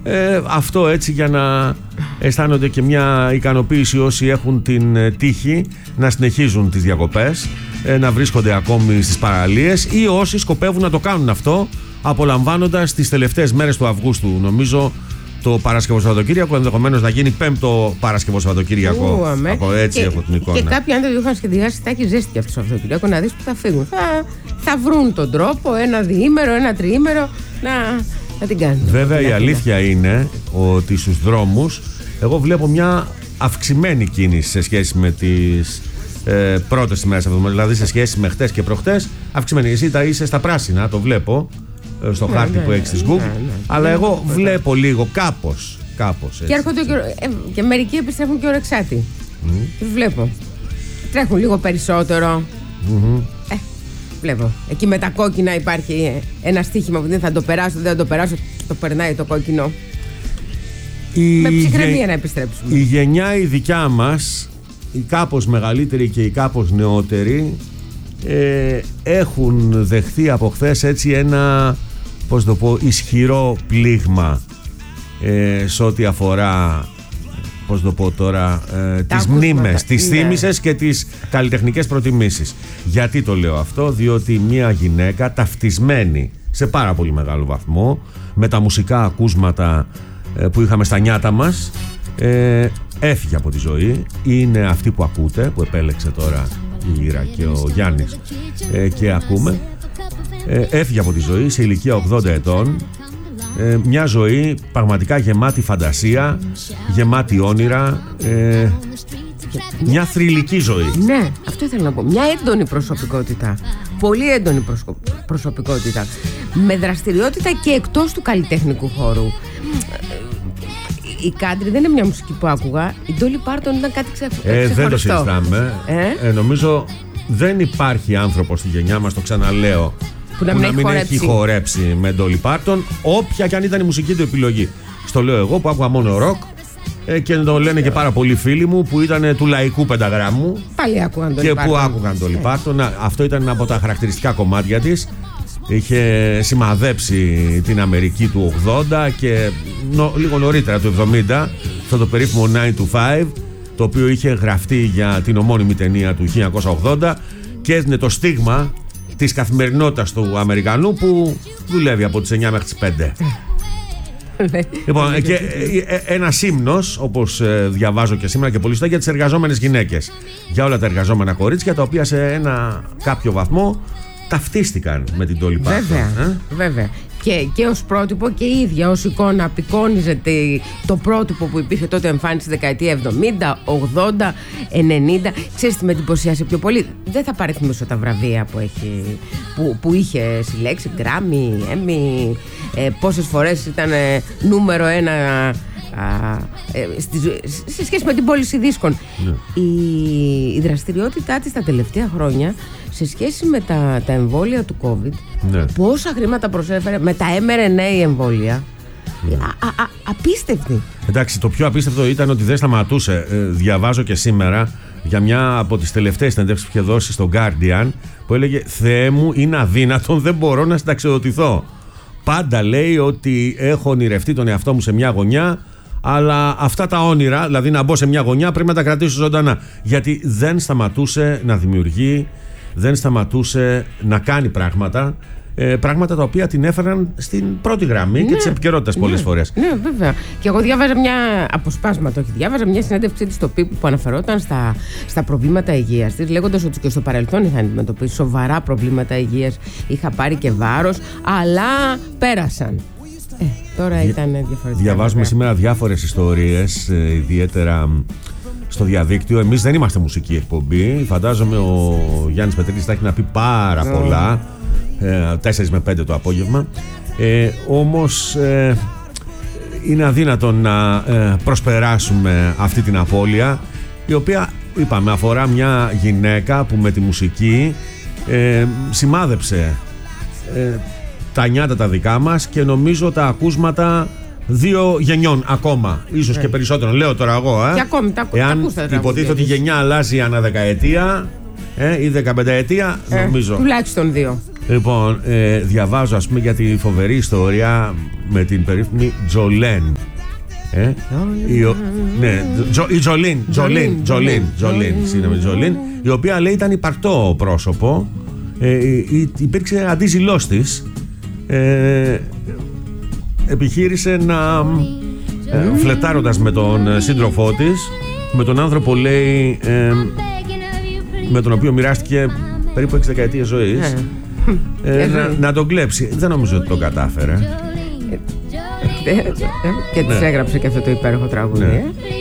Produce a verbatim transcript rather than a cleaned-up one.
Ε, αυτό έτσι για να αισθάνονται και μια ικανοποίηση όσοι έχουν την τύχη να συνεχίζουν τις διακοπές, ε, να βρίσκονται ακόμη στις παραλίες, ή όσοι σκοπεύουν να το κάνουν αυτό απολαμβάνοντας τις τελευταίες μέρες του Αυγούστου. Νομίζω το Παρασκευό Σαββατοκύριακο ενδεχομένως να γίνει πέμπτο Παρασκευό Σαββατοκύριακο. Από έτσι και, έχω την εικόνα. Και κάποιοι, αν δεν το είχαν σχεδιάσει, θα έχει ζέστη και αυτό το Σαββατοκύριακο, να δεις που θα φύγουν. Θα, θα βρουν τον τρόπο, ένα διήμερο, ένα τριήμερο να, να την κάνουν. Βέβαια, η αλήθεια είναι ότι στους δρόμους εγώ βλέπω μια αυξημένη κίνηση σε σχέση με τις ε, πρώτες ημέρες αυτού. Δηλαδή, σε σχέση με χτες και προχτές, αυξημένη. Εσύ τα είσαι στα πράσινα, το βλέπω στο ναι, χάρτη ναι, που έχεις της Google, ναι, ναι, αλλά ναι, εγώ ναι, βλέπω ναι. λίγο κάπως, κάπως έτσι, και έρχονται και, ε, και μερικοί επιστρέφουν και ορεξάτοι. Mm. Τους βλέπω. Τρέχουν λίγο περισσότερο. Mm-hmm. Ε, βλέπω. Εκεί με τα κόκκινα υπάρχει ένα στοίχημα που δεν θα το περάσω, δεν θα το περάσω. Το περνάει το κόκκινο. Η με ψυχραιμία γε... να επιστρέψουμε. Η γενιά η δικιά μας, η κάπως μεγαλύτερη και η κάπως νεότερη, ε, έχουν δεχθεί από χθες έτσι ένα, πώς το πω, ισχυρό πλήγμα ε, σε ό,τι αφορά, πώς το πω τώρα, ε, τις μνήμες, τις ναι. θύμησες και τις καλλιτεχνικές προτιμήσεις. Γιατί το λέω αυτό? Διότι μια γυναίκα ταυτισμένη σε πάρα πολύ μεγάλο βαθμό με τα μουσικά ακούσματα ε, που είχαμε στα νιάτα μας, ε, έφυγε από τη ζωή. Είναι αυτή που ακούτε, που επέλεξε τώρα η Ήρα και ο Γιάννης ε, και ακούμε. ε, Έφυγε από τη ζωή σε ηλικία ογδόντα ετών. ε, Μια ζωή πραγματικά γεμάτη φαντασία, γεμάτη όνειρα, ε, μια θρυλική ζωή. Ναι, αυτό ήθελα να πω. Μια έντονη προσωπικότητα. Πολύ έντονη προσω... προσωπικότητα. Με δραστηριότητα και εκτός του καλλιτεχνικού χώρου. Η country δεν είναι μια μουσική που άκουγα. Η Dolly Parton ήταν κάτι ξε... ε, ξεχωριστό. Δεν το συζητάμε. Ε? Ε, νομίζω δεν υπάρχει άνθρωπος στη γενιά μας, το ξαναλέω, που να που μην, να μην χορέψει. έχει χορέψει με Dolly Parton, όποια και αν ήταν η μουσική του επιλογή. Στο λέω εγώ που άκουγα μόνο ροκ ε, και το λένε και πάρα πολλοί φίλοι μου που ήταν του λαϊκού πενταγράμμου. Πάλι άκουγαν Dolly Parton. Και που άκουγαν Dolly Parton. Να, αυτό ήταν ένα από τα χαρακτηριστικά κομμάτια της. Είχε σημαδέψει την Αμερική του ογδόντα και νο, λίγο νωρίτερα του εβδομήντα, αυτό το περίφημο nine to five, το οποίο είχε γραφτεί για την ομώνυμη ταινία του χίλια εννιακόσια ογδόντα και έδινε το στίγμα της καθημερινότητας του Αμερικανού που δουλεύει από τις εννιά μέχρι τις πέντε. Λοιπόν, και ένας ύμνος, όπως διαβάζω και σήμερα και πολύ σωστά, για τις εργαζόμενες γυναίκες, για όλα τα εργαζόμενα κορίτσια, τα οποία σε ένα κάποιο βαθμό ταυτίστηκαν με την Dolly Parton. Βέβαια, ε? βέβαια. Και, και ως πρότυπο και η ίδια ως εικόνα απεικόνιζε το πρότυπο που υπήρχε τότε, εμφάνιση στη δεκαετία εβδομήντα, ογδόντα, ενενήντα. Ξέρεις τι με εντυπωσιάσε πιο πολύ? Δεν θα παριθμίσω τα βραβεία που, έχει, που, που είχε συλλέξει, Γκράμι, Έμι, ε, πόσες φορές ήταν ε, νούμερο ένα α, ε, στη, σε σχέση με την πώληση δίσκων. Ναι. Η, η δραστηριότητά της τα τελευταία χρόνια σε σχέση με τα, τα εμβόλια του COVID, ναι. πόσα χρήματα προσέφερε με τα εμ αρ εν έι εμβόλια, ναι. α, α, α, απίστευτη. Εντάξει, το πιο απίστευτο ήταν ότι δεν σταματούσε. ε, Διαβάζω και σήμερα για μια από τις τελευταίες συνεντεύξεις που είχε δώσει στο Guardian, που έλεγε «Θεέ μου, είναι αδύνατον, δεν μπορώ να συνταξιοδοτηθώ. Πάντα λέει ότι έχω ονειρευτεί τον εαυτό μου σε μια γωνιά, αλλά αυτά τα όνειρα, δηλαδή να μπω σε μια γωνιά, πρέπει να τα κρατήσω ζωντανά». Γιατί δεν σταματούσε να δημιουργεί, δεν σταματούσε να κάνει πράγματα, ε, πράγματα τα οποία την έφεραν στην πρώτη γραμμή, ναι, και της επικαιρότητας ναι, πολλές φορές. Ναι, βέβαια. Και εγώ διάβαζα μια αποσπάσματα, όχι, διάβαζα μια συνέντευξή της στο People που αναφερόταν στα, στα προβλήματα υγείας της, λέγοντας ότι και στο παρελθόν είχαν αντιμετωπίσει σοβαρά προβλήματα υγείας, είχα πάρει και βάρος, αλλά πέρασαν. Ε, τώρα ήταν διαφορετικά. Διαβάζουμε βέβαια σήμερα διάφορες ιστορίες, ε, ιδιαίτερα στο διαδίκτυο. Εμείς δεν είμαστε μουσική εκπομπή. Φαντάζομαι ο Γιάννης Πετρίδης θα έχει να πει πάρα mm. πολλά, ε, τέσσερα με πέντε το απόγευμα. ε, Όμως ε, είναι αδύνατο να ε, προσπεράσουμε αυτή την απώλεια, η οποία, είπαμε, αφορά μια γυναίκα που με τη μουσική ε, σημάδεψε ε, τα νιάτα τα δικά μας και νομίζω τα ακούσματα δύο γενιών ακόμα, ίσως yeah. και περισσότερο. Λέω τώρα εγώ, ε. Και ακόμη τα, εάν ακούσατε. υποτίθεται ότι η γενιά αλλάζει ανά δεκαετία ε, ή δεκαπενταετία, ε, νομίζω. Τουλάχιστον δύο. Λοιπόν, ε, διαβάζω ας πούμε για τη φοβερή ιστορία με την περίφημη Τζολέν. Ε, η, ο, ναι, Τζο, η Τζολίν, Τζολίν, Τζολίν, Τζολίν, Τζολίν, Τζολίν, η οποία λέει ήταν υπαρκτό πρόσωπο, ε, υπήρξε αντίζηλός της, ε, επιχείρησε να, ε, φλετάροντας με τον σύντροφό της, με τον άνθρωπο λέει, ε, με τον οποίο μοιράστηκε περίπου έξι δεκαετίες ζωής, ε, να, να τον κλέψει. Δεν νομίζω ότι το κατάφερε. Και της έγραψε και αυτό το υπέροχο τραγούδι.